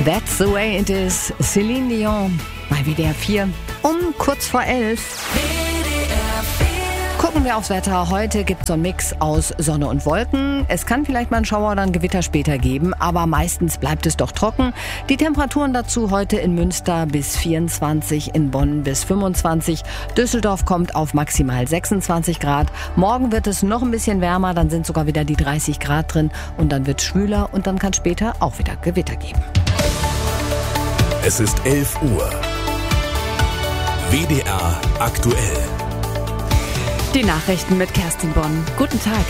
That's the way it is. Celine Dion bei WDR 4 um kurz vor 11. Gucken wir aufs Wetter. Heute gibt es so einen Mix aus Sonne und Wolken. Es kann vielleicht mal einen Schauer oder ein Gewitter später geben, aber meistens bleibt es doch trocken. Die Temperaturen dazu heute in Münster bis 24, in Bonn bis 25. Düsseldorf kommt auf maximal 26 Grad. Morgen wird es noch ein bisschen wärmer, dann sind sogar wieder die 30 Grad drin und dann wird es schwüler und dann kann es später auch wieder Gewitter geben. Es ist 11 Uhr. WDR aktuell. Die Nachrichten mit Kerstin Bonn. Guten Tag.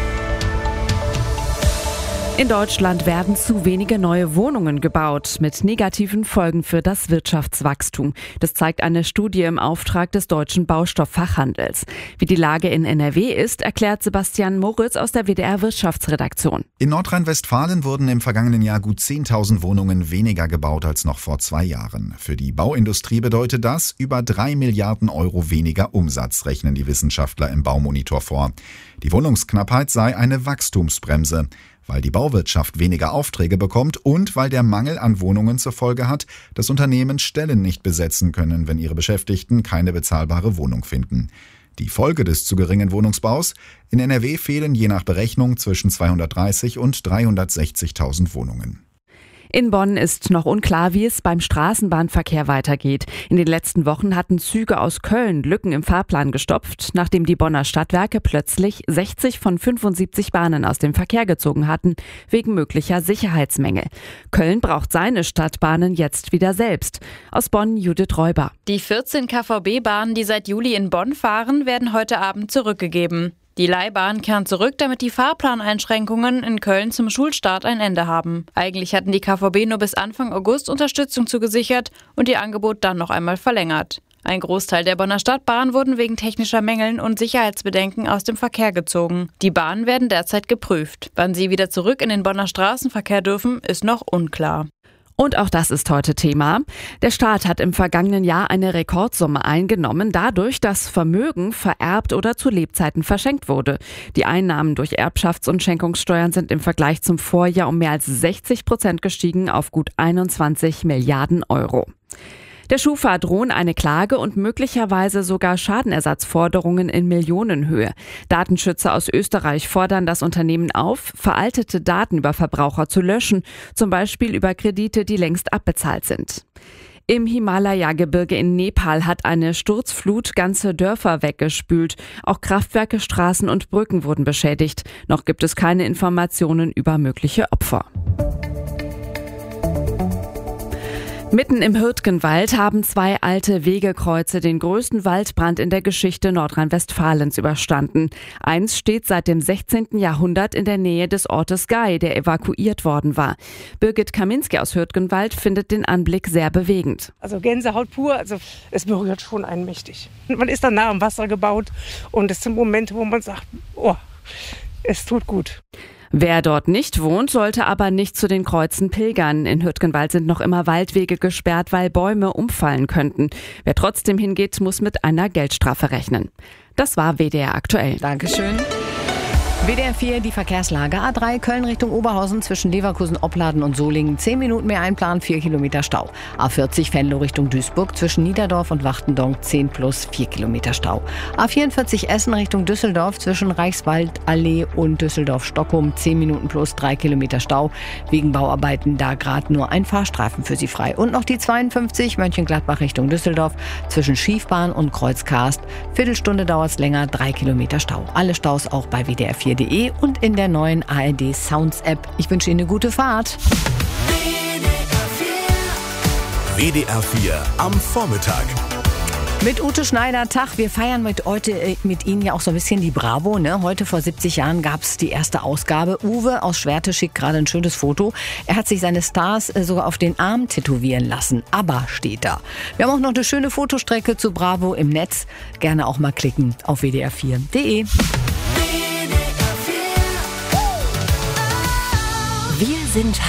In Deutschland werden zu wenige neue Wohnungen gebaut, mit negativen Folgen für das Wirtschaftswachstum. Das zeigt eine Studie im Auftrag des Deutschen Baustofffachhandels. Wie die Lage in NRW ist, erklärt Sebastian Moritz aus der WDR Wirtschaftsredaktion. In Nordrhein-Westfalen wurden im vergangenen Jahr gut 10.000 Wohnungen weniger gebaut als noch vor 2 Jahren. Für die Bauindustrie bedeutet das über 3 Milliarden Euro weniger Umsatz, rechnen die Wissenschaftler im Baumonitor vor. Die Wohnungsknappheit sei eine Wachstumsbremse, weil die Bauwirtschaft weniger Aufträge bekommt und weil der Mangel an Wohnungen zur Folge hat, dass Unternehmen Stellen nicht besetzen können, wenn ihre Beschäftigten keine bezahlbare Wohnung finden. Die Folge des zu geringen Wohnungsbaus: in NRW fehlen je nach Berechnung zwischen 230 und 360.000 Wohnungen. In Bonn ist noch unklar, wie es beim Straßenbahnverkehr weitergeht. In den letzten Wochen hatten Züge aus Köln Lücken im Fahrplan gestopft, nachdem die Bonner Stadtwerke plötzlich 60 von 75 Bahnen aus dem Verkehr gezogen hatten, wegen möglicher Sicherheitsmängel. Köln braucht seine Stadtbahnen jetzt wieder selbst. Aus Bonn Judith Räuber. Die 14 KVB-Bahnen, die seit Juli in Bonn fahren, werden heute Abend zurückgegeben. Die Leihbahn kehren zurück, damit die Fahrplaneinschränkungen in Köln zum Schulstart ein Ende haben. Eigentlich hatten die KVB nur bis Anfang August Unterstützung zugesichert und ihr Angebot dann noch einmal verlängert. Ein Großteil der Bonner Stadtbahn wurden wegen technischer Mängel und Sicherheitsbedenken aus dem Verkehr gezogen. Die Bahnen werden derzeit geprüft. Wann sie wieder zurück in den Bonner Straßenverkehr dürfen, ist noch unklar. Und auch das ist heute Thema. Der Staat hat im vergangenen Jahr eine Rekordsumme eingenommen, dadurch, dass Vermögen vererbt oder zu Lebzeiten verschenkt wurde. Die Einnahmen durch Erbschafts- und Schenkungssteuern sind im Vergleich zum Vorjahr um mehr als 60% gestiegen auf gut 21 Milliarden Euro. Der Schufa drohen eine Klage und möglicherweise sogar Schadenersatzforderungen in Millionenhöhe. Datenschützer aus Österreich fordern das Unternehmen auf, veraltete Daten über Verbraucher zu löschen, zum Beispiel über Kredite, die längst abbezahlt sind. Im Himalaya-Gebirge in Nepal hat eine Sturzflut ganze Dörfer weggespült. Auch Kraftwerke, Straßen und Brücken wurden beschädigt. Noch gibt es keine Informationen über mögliche Opfer. Mitten im Hürtgenwald haben 2 alte Wegekreuze den größten Waldbrand in der Geschichte Nordrhein-Westfalens überstanden. Eins steht seit dem 16. Jahrhundert in der Nähe des Ortes Gay, der evakuiert worden war. Birgit Kaminski aus Hürtgenwald findet den Anblick sehr bewegend. Also Gänsehaut pur, also es berührt schon einen mächtig. Man ist dann nah am Wasser gebaut und es sind Momente, wo man sagt, oh, es tut gut. Wer dort nicht wohnt, sollte aber nicht zu den Kreuzen pilgern. In Hürtgenwald sind noch immer Waldwege gesperrt, weil Bäume umfallen könnten. Wer trotzdem hingeht, muss mit einer Geldstrafe rechnen. Das war WDR aktuell. Dankeschön. WDR 4, die Verkehrslage. A3 Köln Richtung Oberhausen zwischen Leverkusen, Opladen und Solingen. 10 Minuten mehr einplanen, 4 Kilometer Stau. A40 Venlo Richtung Duisburg zwischen Niederdorf und Wachtendonk 10 plus 4 Kilometer Stau. A44 Essen Richtung Düsseldorf zwischen Reichswaldallee und Düsseldorf-Stockholm 10 Minuten plus 3 Kilometer Stau. Wegen Bauarbeiten da gerade nur ein Fahrstreifen für Sie frei. Und noch die 52 Mönchengladbach Richtung Düsseldorf zwischen Schiefbahn und Kreuzkarst. Viertelstunde dauert es länger, 3 Kilometer Stau. Alle Staus auch bei WDR4.de und in der neuen ARD Sounds App. Ich wünsche Ihnen eine gute Fahrt. WDR 4 am Vormittag. Mit Ute Schneider, Tag. Wir feiern heute mit Ihnen ja auch so ein bisschen die Bravo, ne? Heute vor 70 Jahren gab es die erste Ausgabe. Uwe aus Schwerte schickt gerade ein schönes Foto. Er hat sich seine Stars sogar auf den Arm tätowieren lassen. ABBA steht da. Wir haben auch noch eine schöne Fotostrecke zu Bravo im Netz. Gerne auch mal klicken auf wdr4.de. Wir sind